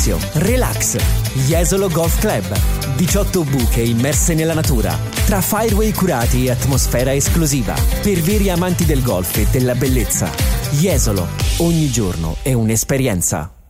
spazio, relax. Jesolo Golf Club. 18 buche immerse nella natura, tra fireway curati e atmosfera esclusiva. Per veri amanti del golf e della bellezza. Jesolo, ogni giorno è un'esperienza.